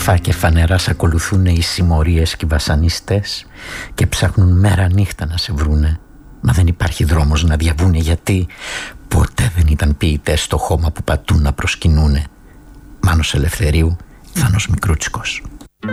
κρυφά και φανερά σ' ακολουθούνε οι συμμορίες και οι βασανιστές και ψάχνουν μέρα νύχτα να σε βρούνε. Μα δεν υπάρχει δρόμος να διαβούνε, γιατί ποτέ δεν ήταν ποιητές στο χώμα που πατούν να προσκυνούνε. Μάνος Ελευθερίου, Θάνος Μικρούτσικος.